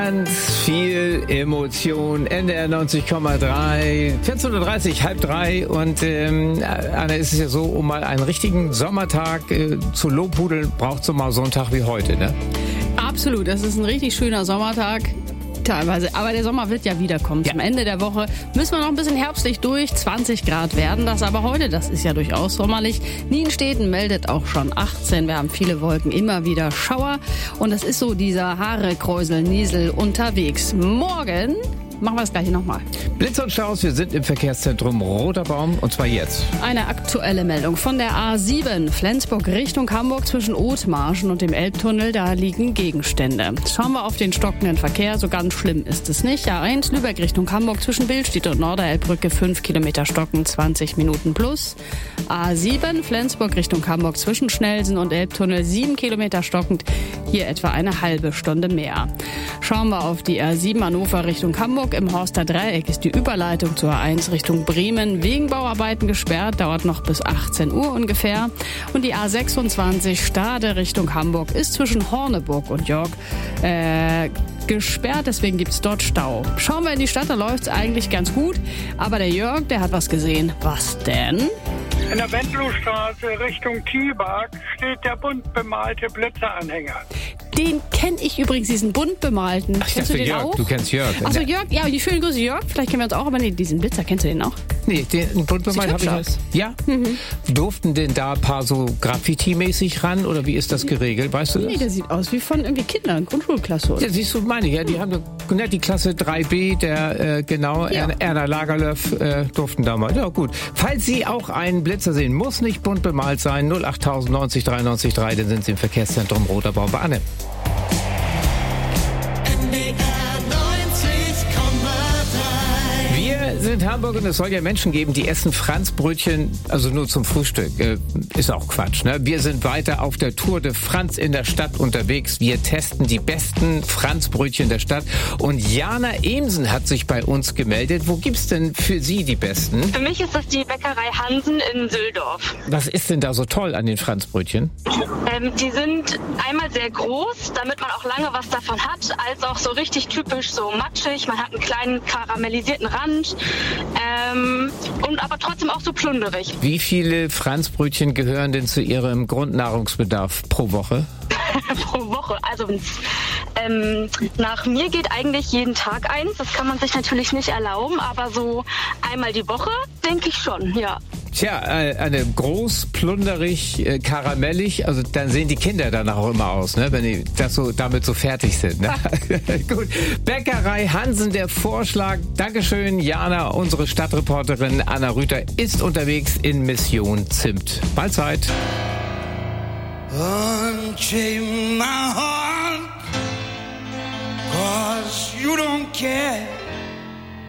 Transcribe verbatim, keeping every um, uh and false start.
Ganz viel Emotion, N D R neunzig Komma drei, vierzehn Uhr dreißig, halb drei und ähm, Anna, ist es ja so, um mal einen richtigen Sommertag äh, zu lobhudeln, braucht es mal so einen Tag wie heute, ne? Absolut, das ist ein richtig schöner Sommertag. Teilweise, aber der Sommer wird ja wiederkommen. Ja. Zum Ende der Woche müssen wir noch ein bisschen herbstlich durch. zwanzig Grad werden das aber heute. Das ist ja durchaus sommerlich. Nienstädten meldet auch schon achtzehn. Wir haben viele Wolken, immer wieder Schauer. Und es ist so dieser Haare-Kräusel-Niesel unterwegs. Morgen machen wir das gleiche nochmal. Blitz und Staus, wir sind im Verkehrszentrum Roter Baum und zwar jetzt. Eine aktuelle Meldung von der A sieben, Flensburg Richtung Hamburg zwischen Othmarschen und dem Elbtunnel, da liegen Gegenstände. Schauen wir auf den stockenden Verkehr, so ganz schlimm ist es nicht. A eins, Lübeck Richtung Hamburg zwischen Billstedt und Norderelbbrücke, fünf Kilometer stocken, zwanzig Minuten plus. A sieben, Flensburg Richtung Hamburg zwischen Schnellsen und Elbtunnel, sieben Kilometer stockend, hier etwa eine halbe Stunde mehr. Schauen wir auf die A sieben, Hannover Richtung Hamburg. Im Horster Dreieck ist die Überleitung zur A eins Richtung Bremen wegen Bauarbeiten gesperrt, dauert noch bis achtzehn Uhr ungefähr. Und die A sechsundzwanzig Stade Richtung Hamburg ist zwischen Horneburg und Jörg äh, gesperrt, deswegen gibt es dort Stau. Schauen wir in die Stadt, da läuft es eigentlich ganz gut, aber der Jörg, der hat was gesehen. Was denn? In der Bentlowstraße Richtung Tiebach steht der bunt bemalte Blitzeranhänger. Den kenne ich übrigens, diesen bunt bemalten. Ach, kennst du den Jörg, auch? Du kennst Jörg. Achso, Jörg, ja, die schöne Grüße, Jörg. Vielleicht kennen wir uns auch, aber nee, diesen Blitzer, kennst du den auch? Nee, den bunt bemalt habe ich aus. Ja? Mhm. Durften denn da ein paar so Graffiti-mäßig ran oder wie ist das geregelt, weißt du das? Nee, der sieht aus wie von irgendwie Kindern, Grundschulklasse. Oder? Ja, siehst du, meine ich, ja, die haben ne, die Klasse drei B, der, äh, genau, ja. Erna Lagerlöf äh, durften da mal. Ja, gut. Falls Sie auch einen Blitzer sehen, muss nicht bunt bemalt sein, null acht neunzig dreiundneunzig drei, dann sind Sie im Verkehrszentrum Roter Baum bei Anne. Wir sind Hamburg und es soll ja Menschen geben, die essen Franzbrötchen, also nur zum Frühstück. Äh, ist auch Quatsch, ne? Wir sind weiter auf der Tour de France in der Stadt unterwegs. Wir testen die besten Franzbrötchen der Stadt. Und Jana Emsen hat sich bei uns gemeldet. Wo gibt's denn für Sie die besten? Für mich ist das die Bäckerei Hansen in Süldorf. Was ist denn da so toll an den Franzbrötchen? Ähm, die sind einmal sehr groß, damit man auch lange was davon hat, als auch so richtig typisch so matschig. Man hat einen kleinen karamellisierten Rand. Ähm, und aber trotzdem auch so plunderig. Wie viele Franzbrötchen gehören denn zu Ihrem Grundnahrungsbedarf pro Woche? Pro Woche. Also ähm, nach mir geht eigentlich jeden Tag eins. Das kann man sich natürlich nicht erlauben, aber so einmal die Woche denke ich schon, ja. Tja, eine groß, plunderig, äh, karamellig, also dann sehen die Kinder danach auch immer aus, ne, wenn die das so, damit so fertig sind. Ne? Gut, Bäckerei Hansen, der Vorschlag. Dankeschön, Jana, unsere Stadtreporterin Anna Rüther ist unterwegs in Mission Zimt. Mahlzeit. Unchain my heart.